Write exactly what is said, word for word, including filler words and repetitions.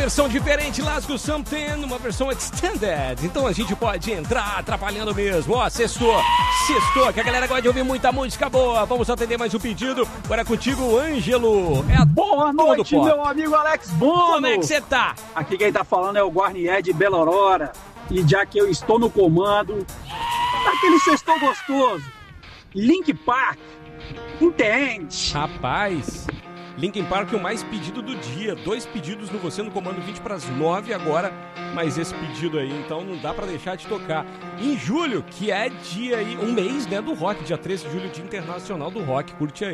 Versão diferente, Lasgo Something, uma versão extended. Então a gente pode entrar atrapalhando mesmo. Ó, sextou, sextou, que a galera gosta de ouvir muita música boa. Vamos atender mais um pedido. Agora contigo, Ângelo. É a Boa noite, meu amigo Alex Bono. Como é que você tá? Aqui quem tá falando é o Guarnier de Bela Aurora. E já que eu estou no comando, daquele sextou gostoso, Linkin Park, entende? Rapaz... Linkin Park, o mais pedido do dia. Dois pedidos no Você no Comando, vinte para as nove agora. Mas esse pedido aí, então não dá pra deixar de tocar. Em julho, que é dia aí, um mês, né, do rock. Dia treze de julho, Dia Internacional do Rock. Curte aí.